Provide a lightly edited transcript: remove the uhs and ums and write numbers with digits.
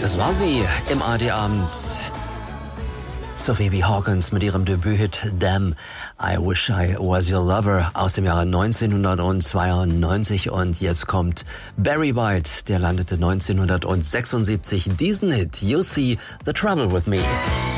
Das war sie im ARD-Abend. Sophie B. Hawkins mit ihrem Debüthit Damn, I Wish I Was Your Lover aus dem Jahre 1992 und jetzt kommt Barry White, der landete 1976 diesen Hit You See the Trouble with Me.